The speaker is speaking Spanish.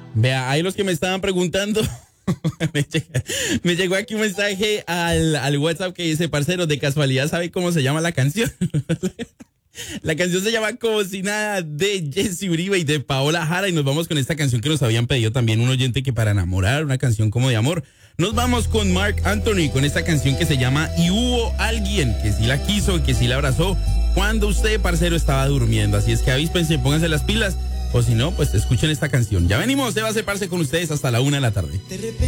Vea, ahí los que me estaban preguntando, me llegó aquí un mensaje al WhatsApp que dice, parcero, de casualidad, ¿sabe cómo se llama la canción? La canción se llama Como si nada, de Jesse Uribe y de Paola Jara, y nos vamos con esta canción que nos habían pedido también un oyente, que para enamorar, una canción como de amor. Nos vamos con Marc Anthony, con esta canción que se llama Y hubo alguien que sí la quiso, que sí la abrazó cuando usted, parcero, estaba durmiendo. Así es que avíspense, pónganse las pilas, o si no, pues escuchen esta canción. Ya venimos, se va a separarse con ustedes hasta la 1 de la tarde. De repente